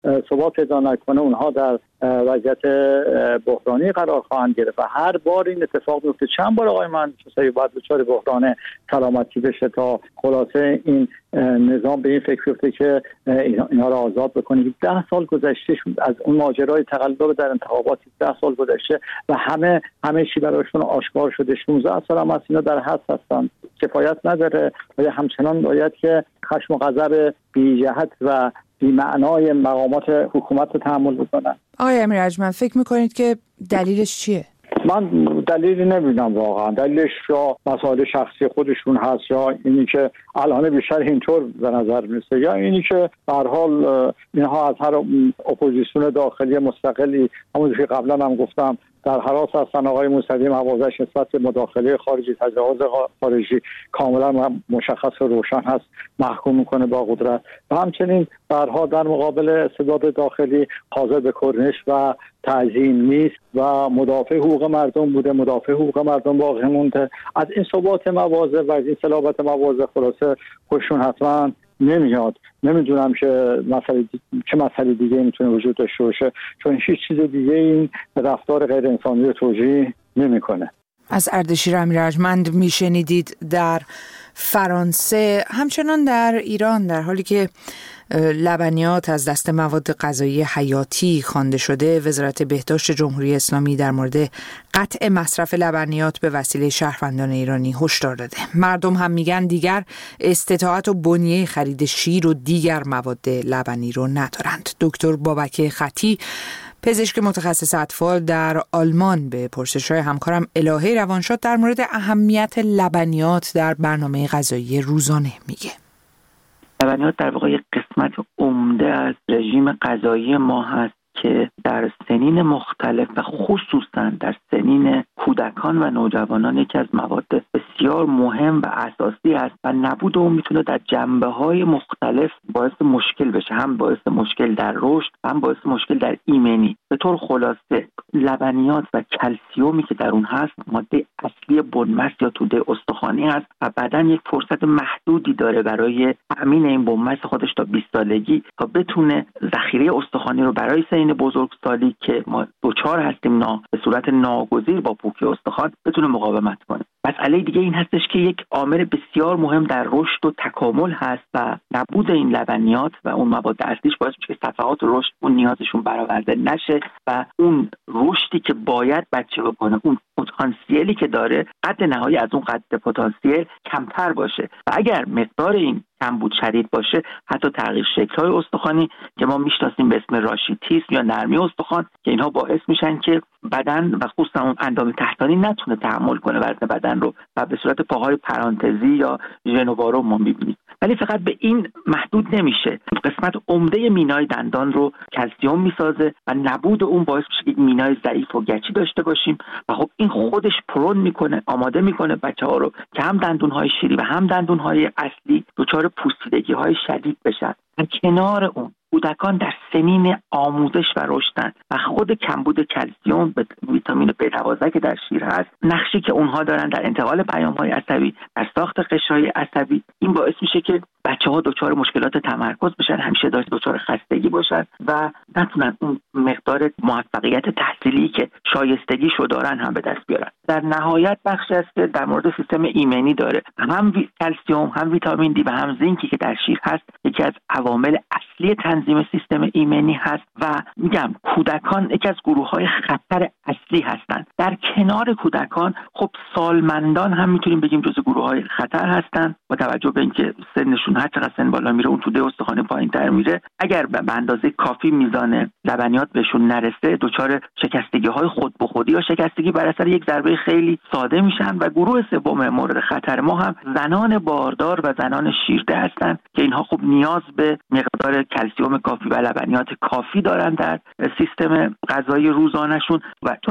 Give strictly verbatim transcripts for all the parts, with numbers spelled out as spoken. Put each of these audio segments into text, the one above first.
ثبات پیدا نکنه اونها در وضعیت بحرانی قرار خواهند گرفت و هر بار این اتفاق میفته. چند بار آقای مهندس باید دچار بحران سلامتی بشه تا خلاصه این نظام به این فکر بیفته که اینها را آزاد بکنه. ده سال گذشته از اون ماجرای تقلب در انتخابات، ده سال گذشته و همه همه چی برایشون آشکار شده. شانزده سال هم از اینا در حبس هستن، کفایت نداره و همچنان باید که خشم و غضب بی جهت و بی معنای مقامات حکومت رو تحمل بکنن. آقای امیر ارجمند فکر میکنید که دلیلش چیه؟ من دلیلی نمیدونم واقعا. دلیلش یا مسائل شخصی خودشون هست یا اینی که الان بیشتر اینطور به نظر میسه، یا اینی که به هر حال اینها از هر اپوزیسیون داخلی مستقلی، همونجوری که قبلا هم گفتم، در حراس هستن. آقای موسوی موازش نسبت به مداخله خارجی، تجاوز خارجی کاملا مشخص و روشن هست، محکوم میکنه با قدرت و همچنین به هر حال در مقابل استبداد داخلی حاضر به کرنش و تعظیم نیست و مدافع حقوق مردم بوده، مدافع حقوق مردم باقی مونده. از این ثبات مواضع و از این صلابت مواضع خلاصه خوششون حتما نمیاد. نمیدونم که مسئله چه مسئله دیگه میتونه وجود داشته باشه، چون هیچ چیز دیگه این رفتار غیر انسانی رو توجیه نمیکنه. از اردشیر امیر ارجمند میشنیدید. در فرانسه همچنان در ایران در حالی که لبنیات از دست مواد غذایی حیاتی خوانده شده، وزارت بهداشت جمهوری اسلامی در مورد قطع مصرف لبنیات به وسیله شهروندان ایرانی هشدار داده. مردم هم میگن دیگر استطاعت و بنیه خرید شیر و دیگر مواد لبنی رو ندارند. دکتر بابک خطی، پزشک متخصص اطفال در آلمان، به پرسش‌های همکارم الهه روانشاد در مورد اهمیت لبنیات در برنامه غذایی روزانه میگه. لبنیات در واقع یک قسمت عمده از رژیم غذایی ما هست که در سنین مختلف و خصوصا در سنین کودکان و نوجوانان یکی از مواد بسیار مهم و اساسی است و نبود اون میتونه در جنبه‌های مختلف باعث مشکل بشه، هم باعث مشکل در رشد، هم باعث مشکل در ایمنی. به طور خلاصه لبنیات و کلسیومی که در اون هست ماده اصلی بنمس یا توده استخوانی هست و بدن یک فرصت محدودی داره برای تأمین این بنمس خودش تا بیست سالگی تا بتونه ذخیره استخوانی رو برای سنین بزرگسالی که ما دوچار هستیم نا به صورت ناگزیر با پوکی استخوان بتونه مقاومت کنه. مسئله دیگه این هستش که یک عامل بسیار مهم در رشد و تکامل هست و نبود این لبنیات و اون مواد اصلیش باعث میشه که صفحات رشد اون نیازشون برآورده نشه و اون رشدی که باید بچه بکنه، اون پتانسیلی که داره، قد نهایی از اون قد پتانسیل کمتر باشه و اگر مقدار این کمبود شدید باشه حتی تغییر شکل‌های استخوانی که ما میشناسیم به اسم راشیتیسم یا نرمی استخوان که اینها باعث میشن که بدن و خصوصا اون اندام تحتانی نتونه تحمل کنه وزن بدن رو و به صورت پاهای پرانتزی یا ژنووارو ما میبینیم. ولی فقط به این محدود نمیشه. قسمت عمده مینای دندان رو کلسیوم میسازه و نبود اون باعث میشه که مینای ضعیف و گچی داشته باشیم و خب این خودش پرون میکنه، آماده میکنه بچه‌ها رو که هم دندون‌های شیری و هم دندون‌های اصلی دچار پوسیدگی‌های شدید بشن. در کنار اون کودکان در سنین آموزش و رشدن و خود کمبود کلسیوم به ویتامین بی دوازده که در شیر هست، نقشی که اونها دارن در انتقال پیام‌های عصبی، در ساخت قشرهای عصبی، این باعث میشه که بچه‌ها دچار مشکلات تمرکز بشن، همیشه دچار خستگی باشن و نتونن اون مقدار موفقیت تحصیلی که شایستگیشو دارن هم به دست بیارن. در نهایت بخشی است که در مورد سیستم ایمنی داره. هم کلسیوم، هم ویتامین دی و هم زینکی که در شیر هست یکی از عوامل اصلی تنظیم سیستم ایمنی هست و میگم کودکان یکی از گروه‌های خطر اصلی هستند. در کنار کودکان خب سالمندان هم میتونیم بگیم جزو گروه‌های خطر هستند با توجه به اینکه سنشون هر چقدر سن بالا میره اون توده استخوان پایین‌تر میره. اگر به اندازه کافی میزان لبنیات بهشون نرسه دچار شکستگی‌های خود به خودی یا شکستگی بر اثر یک ضربه خیلی ساده میشن و گروه سوم مورد خطر ما هم زنان باردار و زنان شیرده هستند که اینها خب نیاز به مقدار کلسیوم کافی و لبنیات کافی دارن در سیستم غذایی روزانه‌شون و چون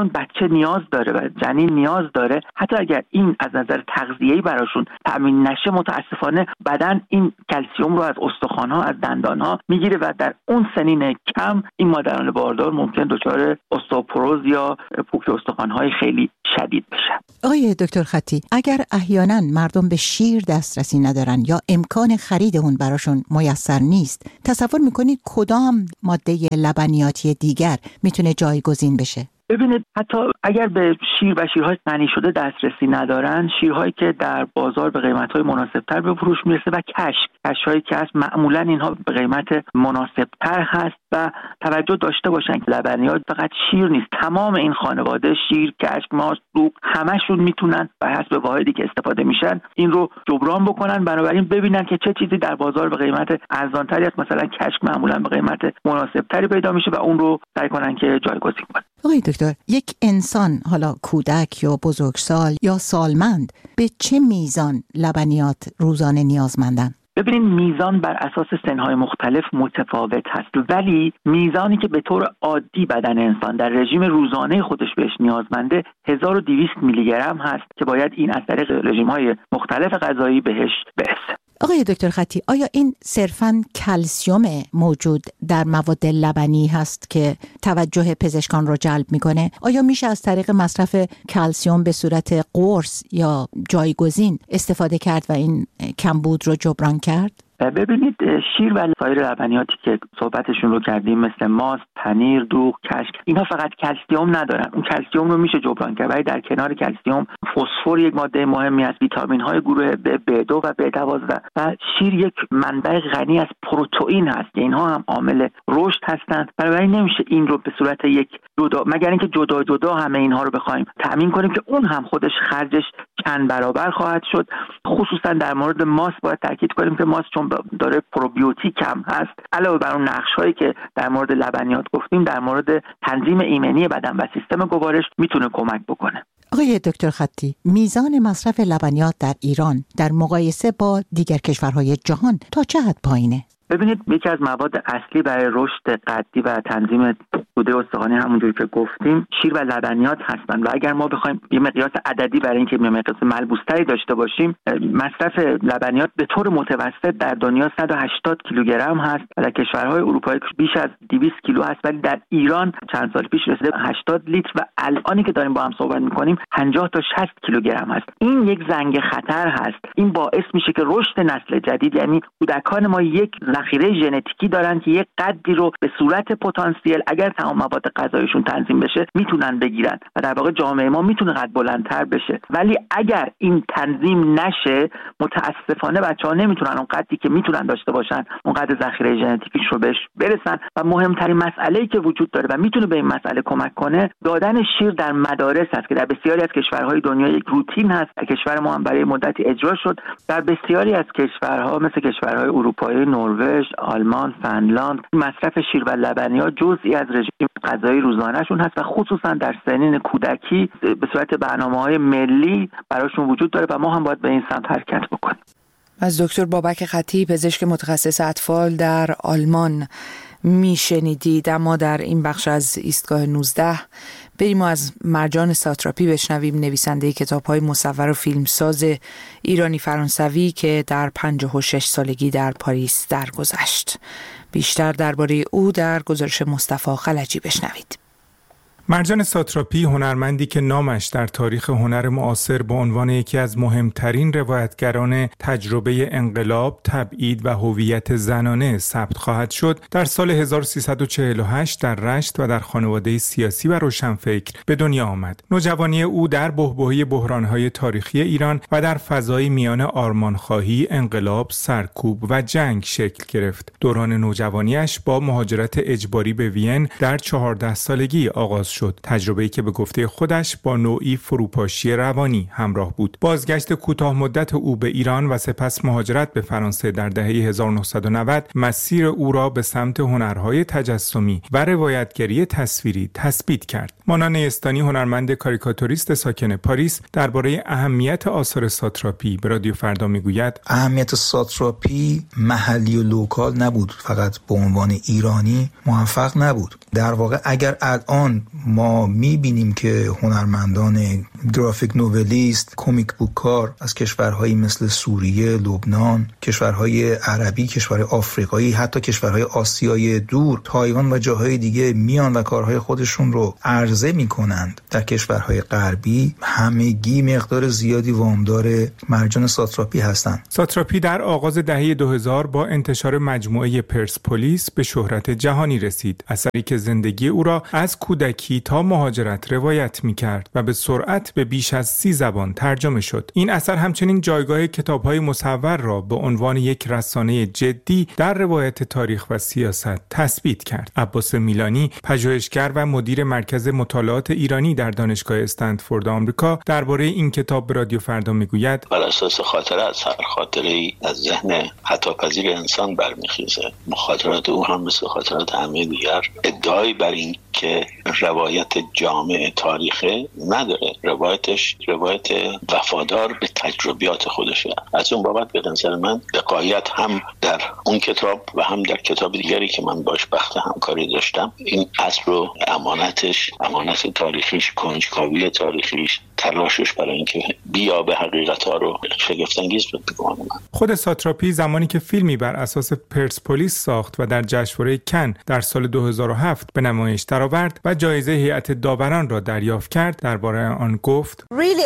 اون بچه نیاز داره و جنین نیاز داره، حتی اگر این از نظر تغذیه‌ای براشون تامین نشه، متاسفانه بدن این کلسیم رو از استخوان‌ها، از دندان‌ها میگیره و در اون سنین کم این مادران باردار ممکن دچار استئوپروز یا پوک استخوان‌های خیلی شدید بشن. آقای دکتر خطی، اگر احیانا مردم به شیر دسترسی ندارن یا امکان خرید اون براشون میسر نیست، تصور میکنید کدام ماده لبنیاتی دیگر میتونه جایگزین بشه؟ ببینید، حتی اگر به شیر و شیرهای غنی شده دسترسی ندارن، شیرهایی که در بازار به قیمت‌های مناسب‌تر به فروش میرسه و کشک کشک‌هایی که هست، معمولاً اینها به قیمت مناسب‌تر هست و توجه داشته باشن که لبنیات فقط شیر نیست، تمام این خانواده شیر، کشک، ماست، دوغ، همشون میتونن بر حسب واحدی که استفاده میشن این رو جبران بکنن. بنابراین ببینن که چه چیزی در بازار به قیمت ارزان‌تری است، مثلا کشک معمولاً به قیمت مناسب‌تری پیدا میشه و اون رو سعی کنن که جایگزین کنن. آقای دکتر، یک انسان، حالا کودک یا بزرگسال یا سالمند، به چه میزان لبنیات روزانه نیازمندن؟ ببینید، میزان بر اساس سنهای مختلف متفاوت هست، ولی میزانی که به طور عادی بدن انسان در رژیم روزانه خودش بهش نیازمنده هزار و دویست میلی گرم هست که باید این از طریق رژیم‌های مختلف غذایی بهش برسه. آقای دکتر خطی، آیا این صرفاً کلسیم موجود در مواد لبنی هست که توجه پزشکان رو جلب میکنه؟ آیا میشه از طریق مصرف کلسیم به صورت قرص یا جایگزین استفاده کرد و این کمبود رو جبران کرد؟ ببینید، شیر و سایر لبنیاتی که صحبتشون رو کردیم مثل ماست، پنیر، دوغ، کشک، اینها فقط کلسیم ندارن. اون کلسیم رو میشه جبران کرد، ولی در کنار کلسیم فسفر یک ماده مهمی است، ویتامین های گروه بی دو و بی دوازده و شیر یک منبع غنی از پروتئین هست که اینها هم عامل رشد هستند. بنابراین نمیشه این رو به صورت یک جدا، مگر اینکه جدا جدا همه اینها رو بخوایم تامین کنیم که اون هم خودش خرجش چند برابر خواهد شد. خصوصا در مورد ماست باید تاکید کنیم که ماست چون داره پروبیوتیک هم هست، علاوه بر اون نقش‌هایی که در مورد لبنیات گفتیم، در مورد تنظیم ایمنی بدن و سیستم گوارش میتونه کمک بکنه. آقای دکتر خطی، میزان مصرف لبنیات در ایران در مقایسه با دیگر کشورهای جهان تا چه حد پایینه؟ ببینید، یکی از مواد اصلی برای رشد قدی و تنظیم توده استخوانی همونجوری که گفتیم شیر و لبنیات هستند و اگر ما بخوایم یه مقیاس عددی برای اینکه یه مقیاس ملموس‌تری داشته باشیم، مصرف لبنیات به طور متوسط در دنیا صد و هشتاد کیلوگرم هست و در کشورهای اروپایی بیش از دویست کیلو هست، ولی در ایران چند سال پیش رسیده هشتاد لیتر و الانی که داریم با هم صحبت می‌کنیم پنجاه تا شصت کیلوگرم هست. این یک زنگ خطر هست. این باعث میشه که رشد نسل جدید، یعنی کودکان ما، یک ذخیره ژنتیکی دارن که یک قدری رو به صورت پتانسیل اگر تمام مواد غذایشون تنظیم بشه میتونن بگیرن و در واقع جامعه ما میتونه قد بلندتر بشه. ولی اگر این تنظیم نشه، متاسفانه بچه‌ها نمیتونن اون قدری که میتونن داشته باشن، اون قد ذخیره ژنتیکیش رو بهش برسن. و مهمترین مسئله‌ای که وجود داره و میتونه به این مسئله کمک کنه، دادن شیر در مدارس هست که در بسیاری از کشورهای دنیا یک روتین هست. در کشور ما هم برای مدتی اجرا شد. در بسیاری از کشورها مثل کشورهای اروپایی، نروژ، آلمان، فنلاند، مصرف شیر و لبنیات جزئی از رژیم غذایی روزانه‌شون هست و خصوصا در سنین کودکی به صورت برنامه‌های ملی براشون وجود داره و ما هم باید به این سمت حرکت بکنیم. از دکتر بابک خطی، پزشک متخصص اطفال در آلمان میشنیدید. اما در این بخش از ایستگاه نوزده بریم و از مرجان ساتراپی بشنویم، نویسنده کتاب‌های مصور و فیلمساز ایرانی فرانسوی که در پنجاه و شش سالگی در پاریس درگذشت. بیشتر درباره او در گزارش مصطفی خلجی بشنوید. مرجان ساتراپی هنرمندی که نامش در تاریخ هنر معاصر به عنوان یکی از مهمترین روایتگران تجربه انقلاب، تبعید و هویت زنانه ثبت خواهد شد، در سال هزار و سیصد و چهل و هشت در رشت و در خانواده سیاسی و روشنفکر به دنیا آمد. نوجوانی او در بحبوحه بحران‌های تاریخی ایران و در فضای میان آرمانخواهی، انقلاب، سرکوب و جنگ شکل گرفت. دوران نوجوانیش با مهاجرت اجباری به وین در چهارده سالگی آغاز شد. شد. تجربه‌ای که به گفته خودش با نوعی فروپاشی روانی همراه بود. بازگشت کوتاه مدت او به ایران و سپس مهاجرت به فرانسه در دهه هزار و نهصد و نود مسیر او را به سمت هنرهای تجسمی و روایتگری تصویری تثبیت کرد. مانا نیستانی، هنرمند کاریکاتوریست ساکن پاریس، درباره اهمیت آثار ساتراپی به رادیو فردا میگوید: اهمیت ساتراپی محلی و لوکال نبود، فقط به عنوان ایرانی موفق نبود. در واقع اگر الان ما میبینیم که هنرمندان گرافیک نوولیست، کمیک بوک کار از کشورهایی مثل سوریه، لبنان، کشورهای عربی، کشورهای آفریقایی، حتی کشورهای آسیای دور، تایوان و جاهای دیگه میان و کارهای خودشون رو عرضه میکنند در کشورهای غربی. همگی مقدار زیادی وامدار مرجان ساتراپی هستند. ساتراپی در آغاز دهه دو هزار با انتشار مجموعه پرسپولیس به شهرت جهانی رسید. اثری که زندگی او را از کودکی تا مهاجرت روایت می‌کرد و به سرعت به بیش از سی زبان ترجمه شد. این اثر همچنین جایگاه کتاب‌های مصور را به عنوان یک رسانه جدی در روایت تاریخ و سیاست تثبیت کرد. عباس میلانی، پژوهشگر و مدیر مرکز مطالعات ایرانی در دانشگاه استنفورد آمریکا، درباره این کتاب به رادیو فردا میگوید: بر اساس خاطره از هر خاطره‌ای از ذهن خطاپذیر انسان برمیخیزه. خاطرات او هم مثل خاطرات همه دیگر ادعایی بر این که روایت جامع تاریخه نداره. روایتش روایت وفادار به تجربیات خودشه. از اون بابت به نظر من دقایق هم در اون کتاب و هم در کتاب دیگری که من باش بخت همکاری داشتم، این اصل رو امانتش، امانت تاریخیش، کنجکاوی تاریخیش، تلاشش برای اینکه بیا به حقیقت‌ها رو شگفت‌انگیز بگم. خود ساتراپی زمانی که فیلمی بر اساس پرسپولیس ساخت و در جشنواره کن در سال دو هزار و هفت به نمایش درآورد و جایزه هیئت داوران را دریافت کرد، درباره آن گفت: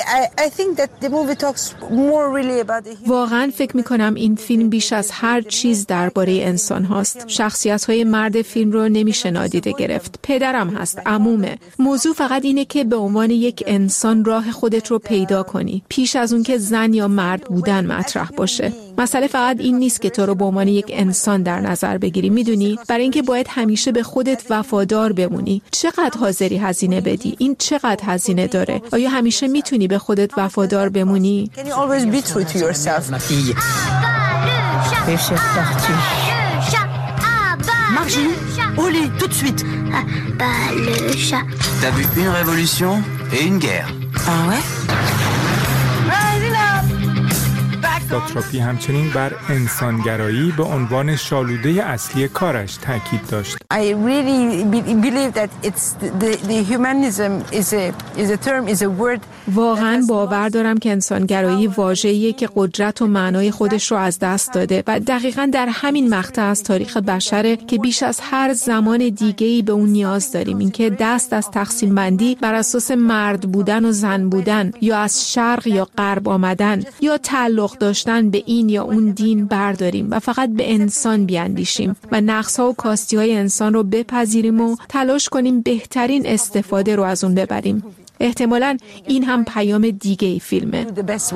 واقعا فکر می‌کنم این فیلم بیش از هر چیز درباره انسان هاست. شخصیت‌های مرد فیلم رو نمیشه نادیده گرفت. پدرم هست، عمومه. موضوع فقط اینه که به عنوان یک انسان راه خودت رو پیدا کنی، پیش از اون که زن یا مرد بودن مطرح باشه. مسئله فقط این نیست که تو رو به عنوان یک انسان در نظر بگیری، میدونی؟ برای اینکه باید همیشه به خودت وفادار بمونی. چقدر حاضری هزینه بدی؟ این چقدر هزینه داره؟ آیا همیشه میتونی به خودت وفادار بمونی؟ Margie, au lit, tout de suite. Ah, bah, le chat. T'as vu une révolution et une guerre. Ah ouais? ساتراپی همچنین بر انسانگرایی به عنوان شالوده اصلی کارش تاکید داشت. I really believe that it's the the humanism is a is a term is a word. واقعا باور دارم که انسانگرایی واژه‌ایه که قدرت و معنای خودش رو از دست داده و دقیقاً در همین مقطع از تاریخ بشره که بیش از هر زمان دیگه‌ای به اون نیاز داریم. اینکه دست از تقسیم بندی بر اساس مرد بودن و زن بودن یا از شرق یا غرب آمدن یا تعلق داشتن به این یا اون دین برداریم و فقط به انسان بیاندیشیم و نقص‌ها و کاستی‌های انسان رو بپذیریم و تلاش کنیم بهترین استفاده رو از اون ببریم. احتمالاً این هم پیام دیگه ای فیلمه.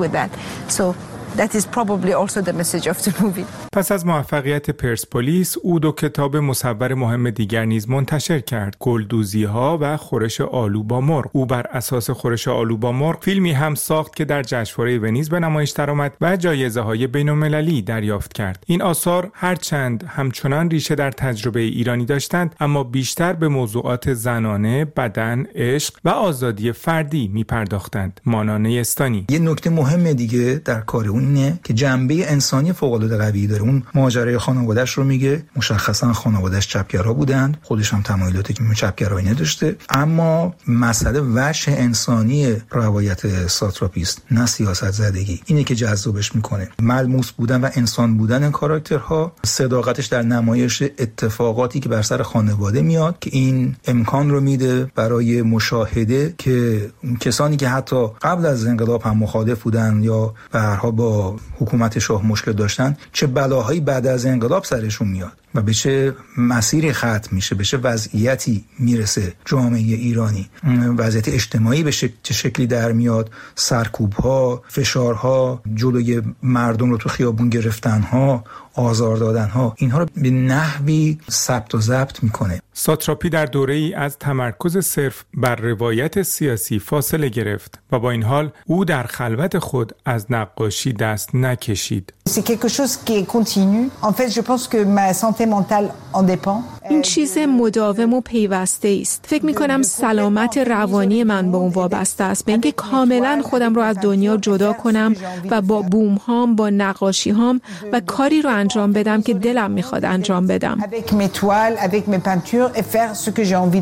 That is probably also the message of the movie. پس از موفقیت پرسپولیس، او دو کتاب مصور مهم دیگر نیز منتشر کرد: گلدوزی‌ها و خورش آلو با مرغ. او بر اساس خورش آلو با مرغ فیلمی هم ساخت که در جشنواره ونیز به نمایش درآمد و جایزه‌های بین‌المللی دریافت کرد. این آثار هرچند همچنان ریشه در تجربه ایرانی داشتند، اما بیشتر به موضوعات زنانه، بدن، عشق و آزادی فردی می‌پرداختند. مانا نیستانی: یه نکته مهم دیگه در کار اون اینه که جنبه انسانی فوق‌العاده قوی داره. اون ماجرای خانواده‌اش رو میگه، مشخصا خانواده‌اش چپگرا بودند، خودش هم تمایلات چپگرایی نداشته، اما مسئله وجه انسانی روایت ساتراپی است، نه سیاست زدگی. اینه که جذابش میکنه. ملموس بودن و انسان بودن کاراکترها، صداقتش در نمایش اتفاقاتی که بر سر خانواده میاد که این امکان رو میده برای مشاهده که کسانی که حتی قبل از انقلاب هم مخالف بودن یا به هر حال با حکومت شاه مشکل داشتن، چه بلاهایی بعد از انقلاب سرشون میاد و به چه مسیری ختم میشه، به چه وضعیتی میرسه جامعه ایرانی، وضعیت اجتماعی به شک... چه شکلی در میاد، سرکوب‌ها، فشارها، جلوی مردم رو تو خیابون گرفتن‌ها، آزار دادن‌ها، اینها رو به نحوی ثبت و ضبط میکنه. ساتراپی در دوره‌ای از تمرکز صرف بر روایت سیاسی فاصله گرفت و با این حال او در خلوت خود از نقاشی دست نکشید. C'est quelque chose qui est continu. En fait, je pense que ma santé mentale en dépend. این چیز مداوم و پیوسته است. فکر می‌کنم سلامت روانی من به اون وابسته است، به اینکه کاملا خودم رو از دنیا جدا کنم و با بوم هام، با نقاشی هام و کاری رو انجام بدم که دلم می‌خواد انجام بدم. Avec mes toiles, avec mes peintures et faire ce que j'ai envie de faire.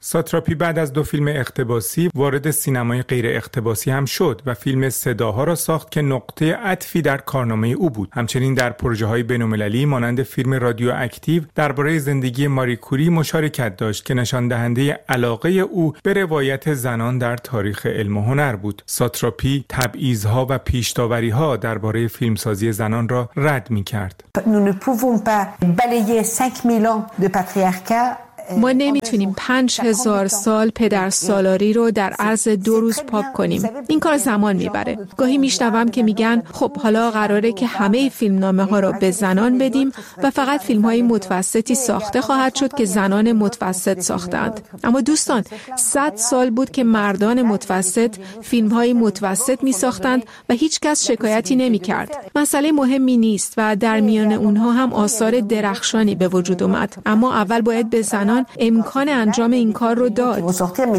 ساتراپی بعد از دو فیلم اقتباسی وارد سینمای غیر اقتباسی هم شد و فیلم صداها را ساخت که نقطه عطفی در کارنامه او بود. همچنین در پروژه‌های بین‌المللی مانند فیلم رادیواکتیو درباره زندگی ماری کوری مشارکت داشت که نشان دهنده علاقه او به روایت زنان در تاریخ علم و هنر بود. ساتراپی تبعیض‌ها و پیش‌داوری‌ها درباره فیلمسازی زنان را رد می‌کرد. Nous ne pouvons pas balayer cinq mille ans de patriarcat. ما نمیتونیم پنج هزار سال پدر سالاری رو در عرض دو روز پاک کنیم. این کار زمان میبره. گاهی میشنوم که میگن خب حالا قراره که همه فیلمنامه ها رو به زنان بدیم و فقط فیلم های متوسطی ساخته خواهد شد که زنان متوسط ساختند. اما دوستان، صد سال بود که مردان متوسط فیلم های متوسط میساختند و هیچ کس شکایتی نمیکرد. مسئله مهمی نیست و در میان اونها هم آثار درخشانی به وجود اومد. اما اول باید به زنان امکان انجام این کار رو داد.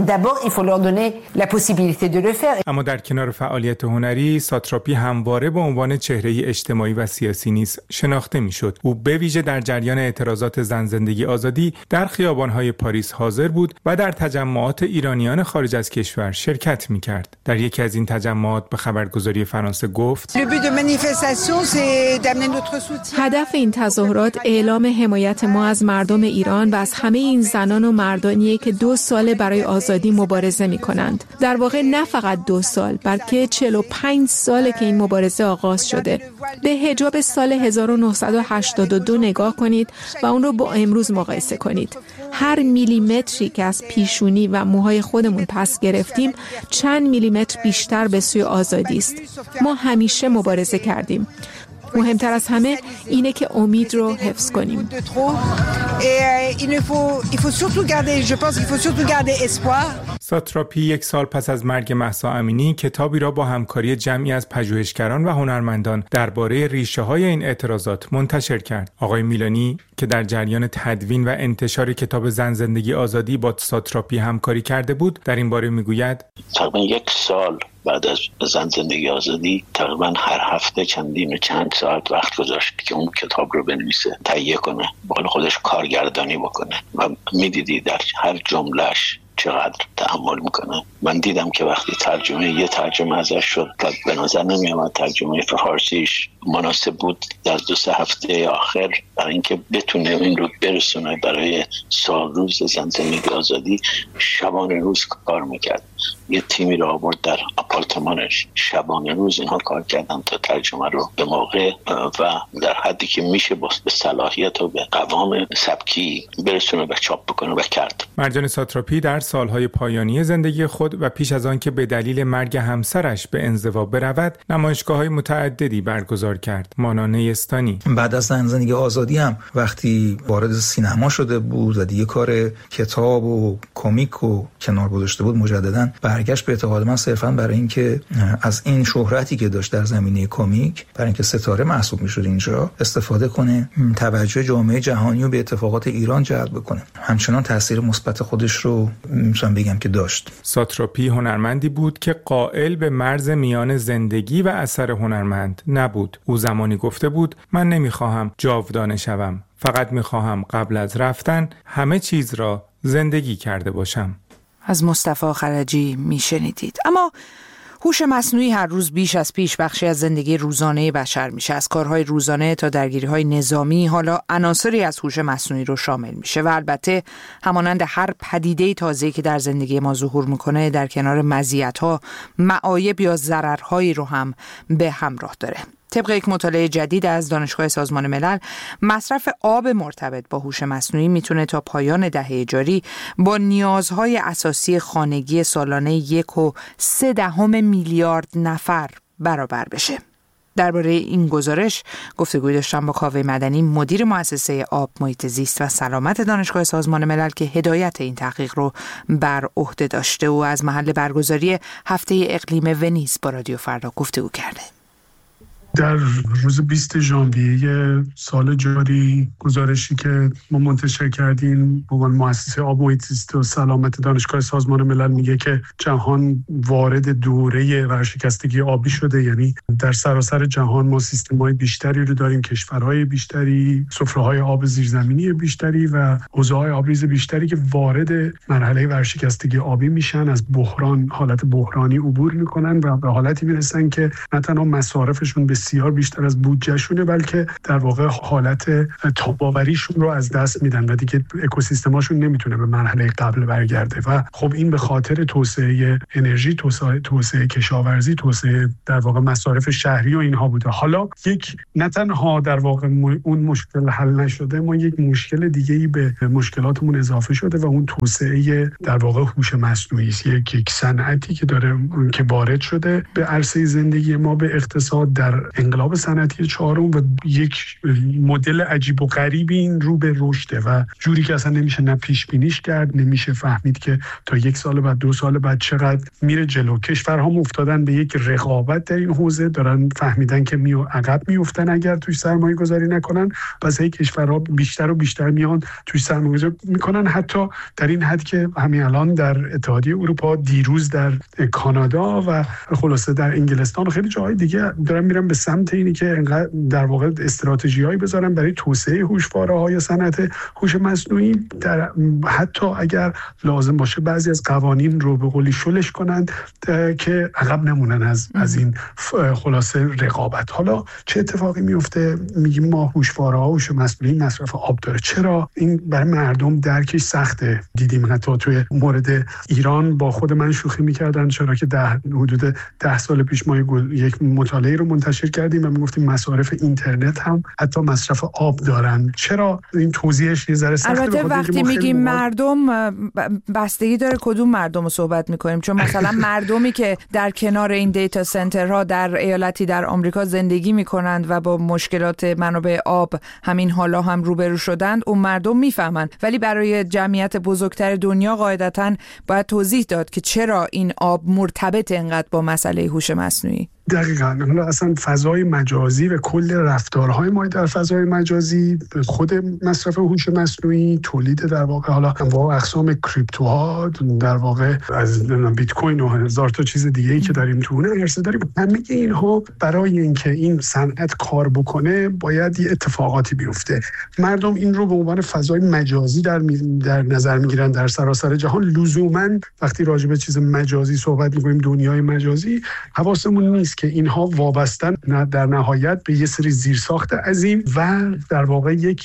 اما در کنار فعالیت هنری، ساتراپی همواره به عنوان چهره‌ای اجتماعی و سیاسی نیز شناخته میشد. او به ویژه در جریان اعتراضات زن زندگی آزادی در خیابان‌های پاریس حاضر بود و در تجمعات ایرانیان خارج از کشور شرکت می‌کرد. در یکی از این تجمعات به خبرگزاری فرانسه گفت: هدف این تظاهرات اعلام حمایت ما از مردم ایران و از همه این زنان و مردانیه که دو سال برای آزادی مبارزه می کنند. در واقع نه فقط دو سال، بلکه چهل و پنج ساله که این مبارزه آغاز شده. به حجاب سال هزار و نهصد و هشتاد و دو نگاه کنید و اون رو با امروز مقایسه کنید. هر میلیمتری که از پیشونی و موهای خودمون پس گرفتیم چند میلیمتر بیشتر به سوی آزادی است. ما همیشه مبارزه کردیم. مهمتر از همه اینه که امید رو حفظ کنیم. ساتراپی یک سال پس از مرگ مهسا امینی کتابی را با همکاری جمعی از پژوهشگران و هنرمندان درباره ریشه‌های این اعتراضات منتشر کرد. آقای میلانی که در جریان تدوین و انتشار کتاب زن زندگی آزادی با ساتراپی همکاری کرده بود، در این باره میگوید: تقریبا یک سال بعد از زن زندگی آزادی تقریبا هر هفته چندین و چند ساعت وقت گذاشت که اون کتاب رو بنویسه، تهیه کنه، با خودش کارگردانی بکنه و میدیدی در هر جملهش چقدر تحمل میکنه. من دیدم که وقتی ترجمه یه ترجمه ازش شد و به نظر نمیاد ترجمه فارسیش مناسب بود، در دو سه هفته آخر برای اینکه بتونه این رو برسونه برای سال روز زن زندگی آزادی شبانه روز کار میکرد. یه تیمی رو آورد در آپارتمانش، شبانه روز اینها کار کردن تا ترجمه رو به موقع و در حدی که میشه با به صلاحیت و به قوام سبکی برسونه و چاپ بکنه و کرد. مرجان ساتراپی در سالهای پایانی زندگی خود و پیش از آن که به دلیل مرگ همسرش به انزوا برود، نمایشگاه‌های متعددی برگزار کرد، مانند نیستانی. بعد از زن زندگی آزادی هم وقتی وارد سینما شده بود و دیگه کار کتاب و کمیک و کنار گذاشته بود، مجدداً برگشت به اعتقاد من صرفاً برای اینکه از این شهرتی که داشت در زمینه کمیک، برای اینکه ستاره محسوب می‌شد اینجا، استفاده کنه، توجه جامعه جهانی رو به اتفاقات ایران جلب کنه. همچنان تاثیر مثبت خودش رو میتونم بگم که داشت. ساتراپی هنرمندی بود که قائل به مرز میان زندگی و اثر هنرمند نبود. او زمانی گفته بود: من نمیخواهم جاودانه شوم، فقط میخواهم قبل از رفتن همه چیز را زندگی کرده باشم. از مصطفی خرجی میشنیدید. اما هوش مصنوعی هر روز بیش از پیش بخشی از زندگی روزانه بشر میشه. از کارهای روزانه تا درگیری‌های نظامی حالا عناصری از هوش مصنوعی رو شامل میشه و البته همانند هر پدیده تازه‌ای که در زندگی ما ظهور میکنه، در کنار مزیت‌ها، معایب یا ضررهایی رو هم به همراه داره. طبق یک مطالعه جدید از دانشگاه سازمان ملل، مصرف آب مرتبط با هوش مصنوعی میتونه تا پایان دهه جاری با نیازهای اساسی خانگی سالانه یک و سه دهم میلیارد نفر برابر بشه. درباره این گزارش گفتگوی داشتم با کاوه مدنی، مدیر مؤسسه آب، محیط زیست و سلامت دانشگاه سازمان ملل که هدایت این تحقیق رو بر عهده داشته و از محل برگزاری هفته اقلیم ونیز با رادیو فردا گفتگو کرده. در روز بیست ژانویه سال جاری گزارشی که ما منتشر کردیم به عنوان مؤسسه آب محیط زیست و سلامت دانشگاه سازمان ملل میگه که جهان وارد دوره ورشکستگی آبی شده. یعنی در سراسر جهان ما سیستم‌های بیشتری رو داریم، کشورهای بیشتری، سفره‌های آب زیرزمینی بیشتری و حوضه‌های آبریز بیشتری که وارد مرحله ورشکستگی آبی میشن، از بحران حالت بحرانی عبور میکنن و به حالتی میرسن که نه تنها مصارفشون بسیار بیشتر از بودجهشونه بلکه در واقع حالت تاباوریشون رو از دست میدن و دیگه اکوسیستماشون نمیتونه به مرحله قبل برگرده. و خب این به خاطر توسعه انرژی، توسعه توسعه کشاورزی، توسعه در واقع مصارف شهری و اینها بوده. حالا یک نه تنها در واقع اون مشکل حل نشده، ما یک مشکل دیگه‌ای به مشکلاتمون اضافه شده و اون توسعه در واقع هوش مصنوعی است. یک یک صنعتی که داره که وارد شده به عرصه زندگی ما، به اقتصاد، در انقلاب صنعتی چهارم و یک مدل عجیب و غریبی این رو به رشده و جوری که اصلا نمیشه نه پیش بینیش کرد، نمیشه فهمید که تا یک سال بعد، دو سال بعد چقدر میره جلو. کشورها افتادن به یک رقابت در این حوزه، دارن فهمیدن که میو عقب میافتن اگر توش سرمایه گذاری نکنن. پس این کشورها بیشتر و بیشتر میان توش سرمایه گذاری میکنن، حتی در این حد که همین الان در اتحادیه اروپا، دیروز در کانادا و خلاصه در انگلستان و خیلی جاهای دیگه دارن میرن به سمت اینی که در واقع استراتژی‌هایی بذارن برای توسعه هوشواره‌های صنعت هوش مصنوعی، در حتی اگر لازم باشه بعضی از قوانین رو به قولی شلش کنند که عقب نمونن از از این خلاصه رقابت. حالا چه اتفاقی میفته؟ میگیم ما هوشواره‌ها هوش مصنوعی مصرف آب داره. چرا این برای مردم درکش سخته؟ دیدیم حتی توی مورد ایران با خود من شوخی می‌کردن، چرا که ده حدود ده سال پیش ما یک مطالعه رو منتشر کردیم و میگفتیم مصارف اینترنت هم حتی مصرف آب دارن. چرا این توضیحش یه ذره سخته؟ البته وقتی میگیم مردم بستگی داره کدوم مردم رو صحبت میکنیم، چون مثلا مردمی که در کنار این دیتا سنترها در ایالتی در آمریکا زندگی میکنند و با مشکلات منابع آب همین حالا هم روبرو شدند، اون مردم میفهمن. ولی برای جمعیت بزرگتر دنیا قاعدتاً باید توضیح داد که چرا این آب مرتبط انقدر با مسئله هوش مصنوعی. دقیقاً. حالا اصلا فضای مجازی و کل رفتارهای ما در فضای مجازی، خود مصرف هوش مصنوعی، تولید در واقع حالا انواع اقسام کریپتوها، در واقع از بیت کوین و هزار تا چیز دیگه‌ای که داریم تو اون عرصه داریم، همه اینها برای اینکه این صنعت کار بکنه باید یه اتفاقاتی بیفته. مردم این رو به عنوان فضای مجازی در در نظر میگیرن در سراسر جهان. لزوماً وقتی راجع به چیز مجازی صحبت می‌کنیم، دنیای مجازی، حواسمون نیست که اینها وابستن در نهایت به یه سری زیرساخت عظیم و در واقع یک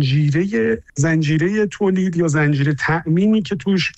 زنجیره زنجیره تولید یا زنجیره تأمینی که توش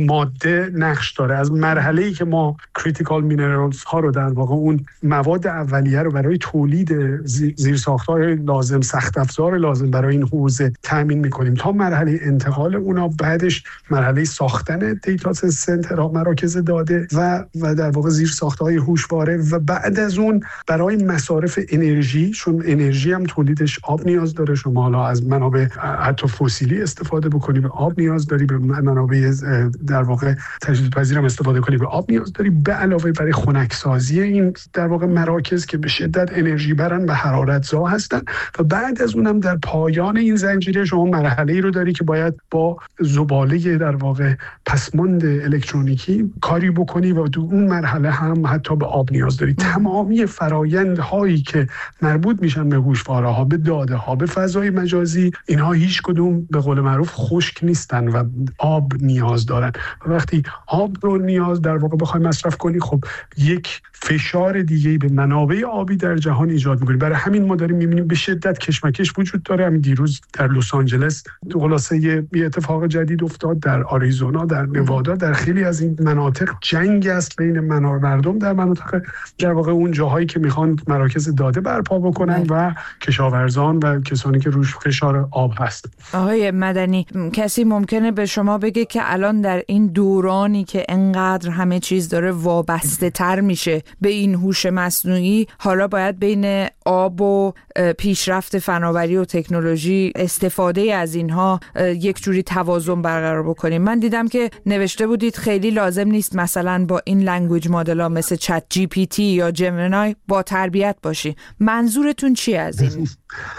ماده نقش داره. از مرحله‌ای که ما کریتیکال مینرالز ها رو، در واقع اون مواد اولیه رو برای تولید زیرساخت‌های لازم، سخت افزار لازم برای این حوزه تأمین می‌کنیم، تا مرحله انتقال اونا، بعدش مرحله ساختن دیتا سنترها، مراکز داده و و در واقع زیرساخت‌های هوشواره، و بعد از اون برای مصارف انرژی، چون انرژی هم تولیدش آب نیاز داره. شما حالا از منابع حتی فسیلی استفاده بکنی به آب نیاز داری، به منابع در واقع تجدیدپذیر هم استفاده کنی به آب نیاز داری، به علاوه برای خنکسازی این در واقع مراکز که به شدت انرژی برن و حرارت زا هستن. و بعد از اونم در پایان این زنجیره شما مرحله‌ای رو داری که باید با زباله در واقع پسماند الکترونیکی کاری بکنی و تو اون مرحله هم حتی به آب نیاز داری. تمامی فرایندهایی که مربوط میشن به هوشواره‌ها، به داده‌ها، به فضای مجازی، اینها هیچ کدوم به قول معروف خشک نیستن و آب نیاز دارن. و وقتی آب رو نیاز در واقع بخوای مصرف کنی، خب یک فشار دیگه‌ای به منابع آبی در جهان ایجاد می‌کنی. برای همین ما داریم می‌بینیم به شدت کشمکش وجود داره. همین دیروز در لس آنجلس خلاصه یه اتفاق جدید افتاد، در آریزونا، در نوادا، در خیلی از این مناطق جنگ است بین مردم در مناطق در واقع اون جاهایی که میخوان مراکز داده برپا بکنن و کشاورزان و کسانی که روش فشار آب هست. آقای مدنی، کسی ممکنه به شما بگه که الان در این دورانی که انقدر همه چیز داره وابسته تر میشه به این هوش مصنوعی، حالا باید بین آب و پیشرفت فناوری و تکنولوژی، استفاده از اینها یک جوری توازن برقرار بکنیم؟ من دیدم که که نوشته بودید خیلی لازم نیست مثلا با این لنگویج مدل‌ها مثل چت جی پی تی یا جمینای با تربیت باشی. منظورتون چی از این؟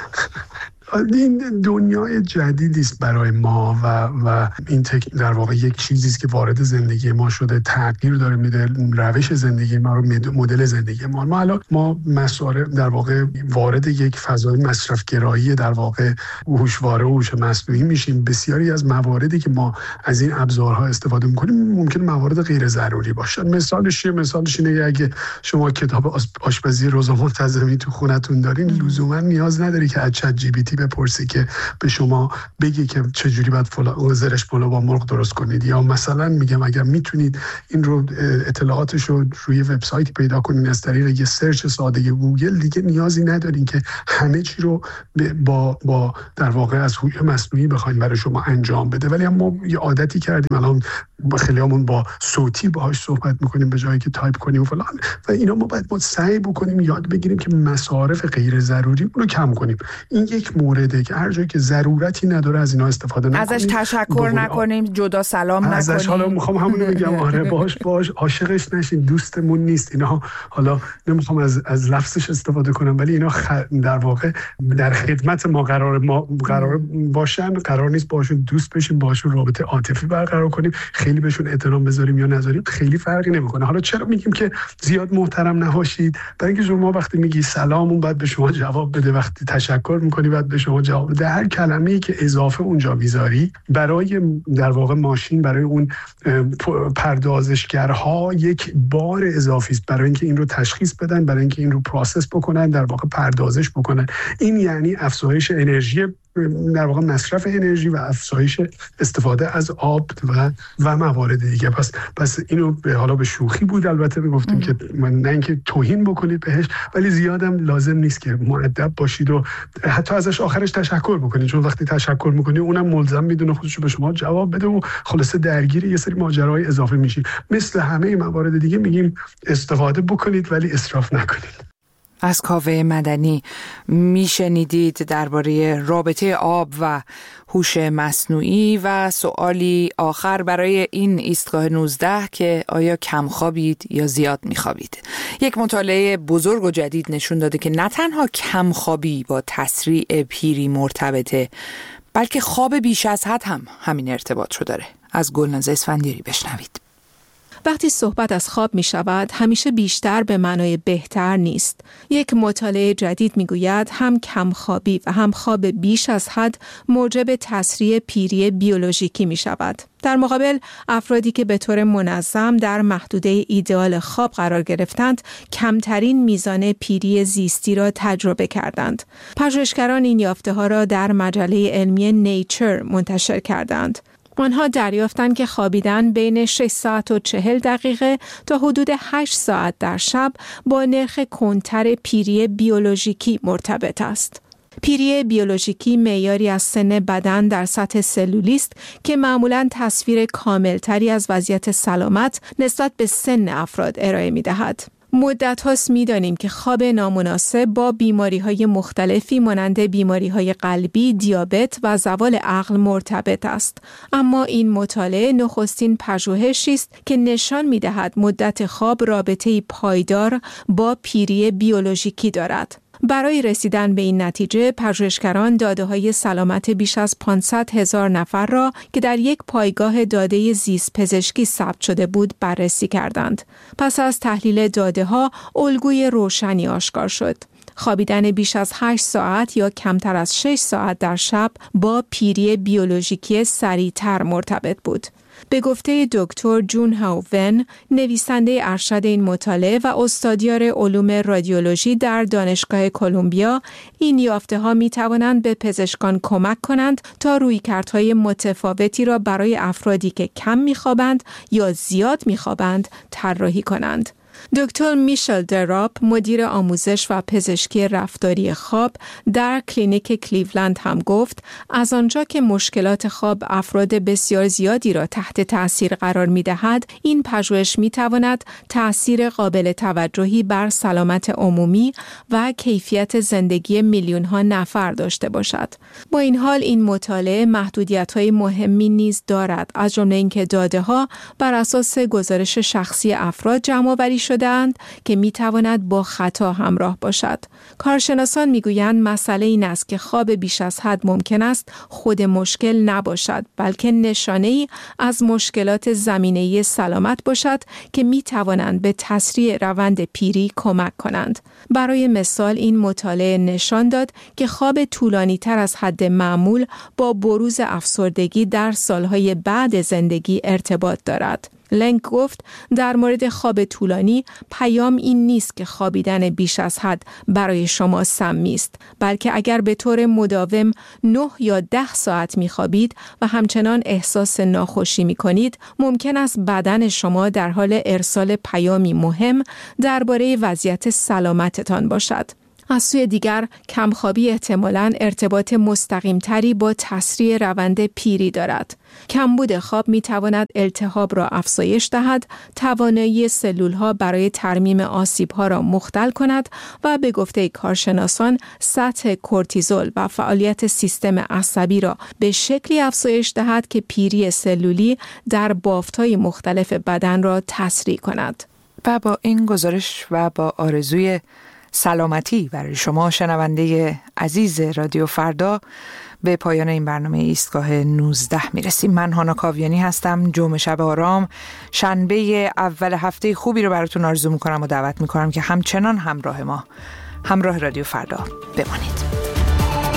این دنیای جدیدی است برای ما و و این تک در واقع یک چیزی است که وارد زندگی ما شده، تغییر داره میده روش زندگی ما رو، مدل زندگی ما. ما الان ما مسائل در واقع وارد یک فضای مصرفگرایی در واقع هوشواره و هوش مصنوعی میشیم. بسیاری از مواردی که ما از این ابزارها استفاده میکنیم ممکن موارد غیر ضروری باشن. مثالش چیه؟ مثالش اینه اگه شما کتاب آشپزی روزا منتظمی تو خونتون دارین، لزوما نیاز نداری که از چت جی پی تی بپرسی که به شما بگی که چجوری باید فلان زرش پلو با مرغ درست کنید. یا مثلا میگم اگر میتونید این رو اطلاعاتش رو روی وبسایتی پیدا کنین از طریق یه سرچ ساده گوگل، دیگه نیازی ندارین که همه چی رو با با در واقع از هوش مصنوعی بخواید برای شما انجام بده. ولی ما یه عادتی کردیم الان خیلیامون با صوتی باهاش صحبت میکنیم به جایی که تایپ کنیم و فلان، و اینا ما باید ما سعی بکنیم یاد بگیریم که مصارف غیر ضروری رو کم کنیم. این یک مورده که هر جایی که ضرورتی نداره از اینا استفاده نکنیم، ازش تشکر نکنیم، جدا سلام نکنیم. ازش حالا میخوام همون رو بگم، آره باش باش عاشقش نشین، دوستمون نیست. اینا حالا نمیخوام از از لفظش استفاده کنم، ولی اینا خ... در واقع در خدمت ما قرار ما قرار باشن، قرار نیست باشون دوست بشیم، باشون رابطه عاطفی برقرار کنیم، خیلی بهشون احترام بذاریم یا نذاریم خیلی فرقی نمیکنه. حالا چرا میگیم که زیاد محترم نباشید؟ برای اینکه شما وقتی میگی سلام اون بعد به شما جواب بده، وقتی تشکر میکنی بعد به شما جواب بده. هر کلمه‌ای که اضافه اونجا میذاری برای در واقع ماشین، برای اون پردازشگرها یک بار اضافی است برای اینکه این رو تشخیص بدن، برای اینکه این رو پروسس بکنن، در واقع پردازش بکنن. این یعنی افزایش انرژی، در واقع مصرف انرژی و افزایش استفاده از آب و و موارد دیگه. پس پس اینو به حالا به شوخی بود البته میگفتیم که نه اینکه توهین بکنید بهش، ولی زیادم لازم نیست که مؤدب باشید و حتی ازش آخرش تشکر بکنید، چون وقتی تشکر میکنید اونم ملزم میدونه خودشو به شما جواب بده و خلاصه درگیر یه سری ماجراهای اضافه میشی. مثل همه موارد دیگه میگیم استفاده بکنید ولی اسراف نکنید. از کاوه مدنی میشنیدید درباره رابطه آب و هوش مصنوعی. و سوالی آخر برای این ایستگاه نوزده که آیا کم خوابید یا زیاد میخوابید؟ یک مطالعه بزرگ و جدید نشون داده که نه تنها کم خوابی با تسریع پیری مرتبطه، بلکه خواب بیش از حد هم همین ارتباط رو داره. از گلناز اسفندیاری بشنوید. وقتی صحبت از خواب می شود، همیشه بیشتر به معنای بهتر نیست. یک مطالعه جدید می گوید هم کمخوابی و هم خواب بیش از حد موجب تسریع پیری بیولوژیکی می شود. در مقابل افرادی که به طور منظم در محدوده ایدئال خواب قرار گرفتند، کمترین میزان پیری زیستی را تجربه کردند. پژوهشگران این یافته ها را در مجله علمی نیچر منتشر کردند. آنها دریافتند که خوابیدن بین شش ساعت و چهل دقیقه تا حدود هشت ساعت در شب با نرخ کمتر پیری بیولوژیکی مرتبط است. پیری بیولوژیکی معیاری از سن بدن در سطح سلولی است که معمولاً تصویر کاملتری از وضعیت سلامت نسبت به سن افراد ارائه می‌دهد. مدت هاست می دانیم که خواب نامناسب با بیماری های مختلفی مانند بیماری های قلبی، دیابت و زوال عقل مرتبط است. اما این مطالعه نخستین پژوهشی است که نشان می دهد مدت خواب رابطه‌ای پایدار با پیری بیولوژیکی دارد. برای رسیدن به این نتیجه، پژوهشگران داده‌های سلامت بیش از پانصد هزار نفر را که در یک پایگاه داده زیست پزشکی ثبت شده بود بررسی کردند. پس از تحلیل داده‌ها، الگوی روشنی آشکار شد. خوابیدن بیش از هشت ساعت یا کمتر از شش ساعت در شب با پیری بیولوژیکی سریع‌تر مرتبط بود. به گفته دکتر جون هاو ون، نویسنده ارشد این مطالعه و استادیار علوم رادیولوژی در دانشگاه کلمبیا، این یافته‌ها می‌توانند به پزشکان کمک کنند تا رویکردهای متفاوتی را برای افرادی که کم می‌خوابند یا زیاد می‌خوابند طراحی کنند. دکتر میشل دراپ، مدیر آموزش و پزشکی رفتاری خواب در کلینیک کلیولند هم گفت از آنجا که مشکلات خواب افراد بسیار زیادی را تحت تأثیر قرار می دهد، این پژوهش می تواند تأثیر قابل توجهی بر سلامت عمومی و کیفیت زندگی میلیون ها نفر داشته باشد. با این حال این مطالعه محدودیت های مهمی نیز دارد، از جمله اینکه داده ها بر اساس گزارش شخصی افراد جمع آوری شده‌اند که می تواند با خطا همراه باشد. کارشناسان می گویند مسئله این است که خواب بیش از حد ممکن است خود مشکل نباشد، بلکه نشانه‌ای از مشکلات زمینه‌ای سلامت باشد که می توانند به تسریع روند پیری کمک کنند. برای مثال این مطالعه نشان داد که خواب طولانی تر از حد معمول با بروز افسردگی در سالهای بعد زندگی ارتباط دارد. لنگ گفت در مورد خواب طولانی پیام این نیست که خوابیدن بیش از حد برای شما سمی است، بلکه اگر به طور مداوم نه یا ده ساعت میخوابید و همچنان احساس ناخوشی میکنید، ممکن است بدن شما در حال ارسال پیامی مهم درباره وضعیت سلامتتان باشد. از سوی دیگر کمخوابی احتمالاً ارتباط مستقیمتری با تسریع روند پیری دارد. کمبود خواب می تواند التهاب را افزایش دهد، توانایی سلولها برای ترمیم آسیبها را مختل کند و به گفته کارشناسان سطح کورتیزول و فعالیت سیستم عصبی را به شکلی افزایش دهد که پیری سلولی در بافت‌های مختلف بدن را تسریع کند. و با این گزارش و با آرزوی سلامتی برای شما شنونده عزیز رادیو فردا به پایان این برنامه ایستگاه نوزده میرسیم. من هانا کاویانی هستم. جمعه شب آرام، شنبه اول هفته خوبی رو براتون آرزو میکنم و دعوت میکنم که همچنان همراه ما، همراه رادیو فردا بمانید.